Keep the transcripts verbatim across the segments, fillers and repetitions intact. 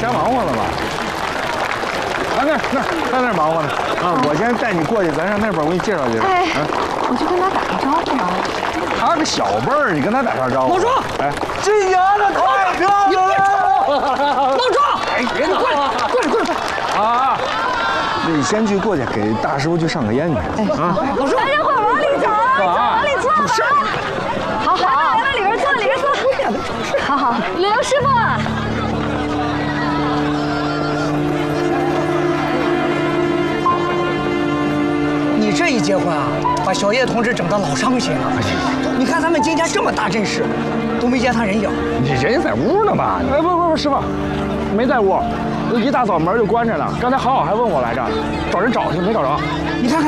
瞎忙活呢吧？啊，那那在那儿忙活呢。啊，我先带你过去，咱上那边我给你介绍介绍。 哎，我去跟他打个招呼啊。 他个小辈儿，你跟他打啥招呼？ 老庄， 哎， 这丫的太漂亮了！老庄， 哎，别闹，过来，过来，过来，啊！你先去过去给大师傅去上个烟去。啊， 老师，大家伙往里走，往里坐。是。好好，来吧，里边坐，里边坐。好好，刘师傅。 你这一结婚啊，把小叶同志整得老伤心了。你看咱们今天这么大阵势，都没见他人影。 你人家在屋呢吧？哎，不不不，师傅，没在屋，一大早门就关着呢。刚才好好还问我来着，找人找去没找着。 你看看，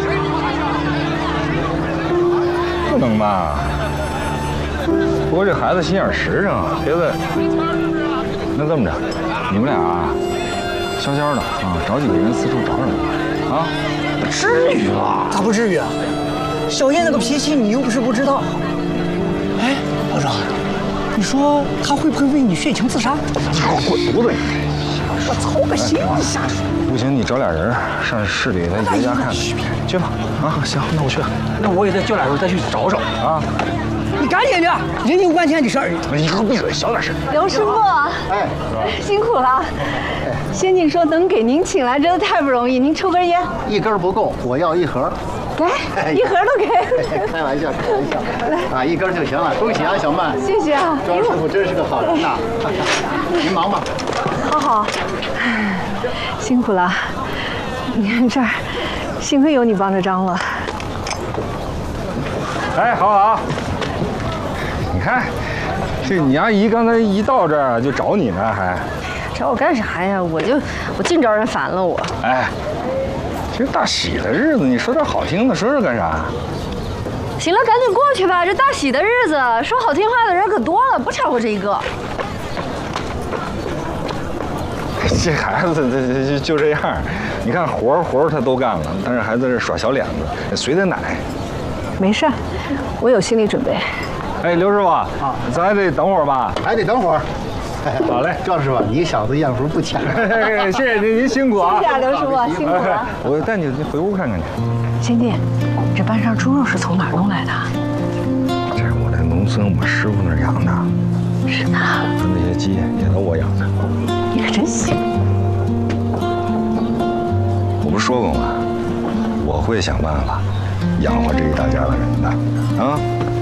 不能吧？不过这孩子心眼实诚，别的。那这么着，你们俩啊，悄悄的啊，找几个人四处找找去啊。至于吧？ 咋不至于啊？小叶那个脾气，你又不是不知道。哎，老庄，你说他会不会为你殉情自杀？ 你给我滚犊子！ 我操个心一下！ 不行，你找俩人上市里咱爷家看看去吧。啊，行，那我去。 那我也得叫俩人再去找找啊。 你赶紧的，人有关钱的事儿。 你给我闭嘴，小点声。 刘师傅， 哎， 辛苦了。先进说能给您请来，真的太不容易。您抽根烟， 一根不够，我要一盒。 来，一盒都给。 开玩笑，开玩笑，啊，一根就行了。恭喜啊，小曼。 谢谢啊， 庄师傅真是个好人呐。您忙吧。 好好，辛苦了。你看这儿，幸亏有你帮着张罗。 哎，好好。你看，这你阿姨刚才一到这儿就找你呢，还找我干啥呀？我就我净招人烦了我。 哎，这大喜的日子，你说点好听的，说说干啥？ 行了，赶紧过去吧。这大喜的日子，说好听话的人可多了，不差我这一个。 这孩子这就这样，你看活活他都干了，但是还在这耍小脸子，随他奶。 没事，我有心理准备。 哎，刘师傅啊，咱还得等会儿吧？ 还得等会儿。 好嘞， 庄师傅，你小子样数不浅。 谢谢您，您辛苦啊！ 谢谢刘师傅，辛苦了。 我带你回屋看看去。 贤弟，这班上猪肉是从哪儿弄来的？ 这是我在农村我师傅那儿养的。 是的。 那些鸡也都我养的。 你可真行。 我不是说过吗？我会想办法养活这一大家子人的啊！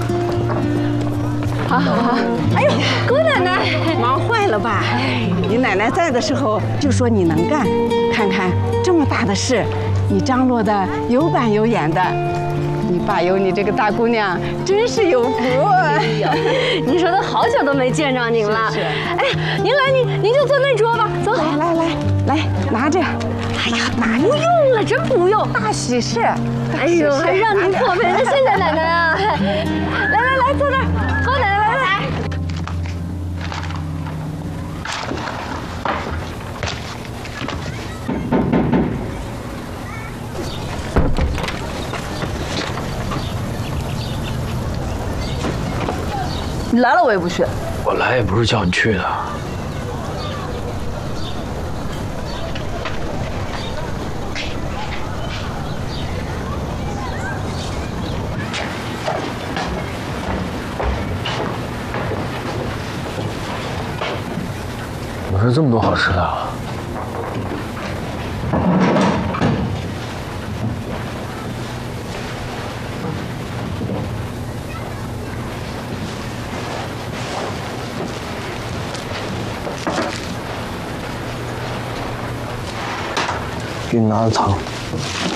好好好。哎呦，姑奶奶， 忙坏了吧？你奶奶在的时候就说你能干，看看这么大的事，你张罗的有板有眼的。你爸有你这个大姑娘，真是有福。 您说的好久都没见着您了。 是是哎，您来，您您就坐那桌吧，走。 来来来来，拿着。 哎呀，不用了，真不用。 大喜事。 哎呦，还让您破费了，谢谢奶奶啊！来来来，坐那儿，高奶奶来来。你来了我也不去。 我来也不是叫你去的。我说这么多好吃的。给你拿的糖。